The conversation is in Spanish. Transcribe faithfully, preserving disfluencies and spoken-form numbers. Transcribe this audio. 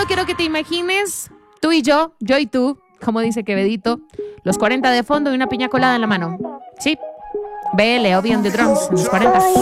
Solo quiero que te imagines tú y yo, yo y tú, como dice Quevedito, los cuarenta de fondo y una piña colada en la mano. Sí, B L o Beyond the Drums en los cuarenta.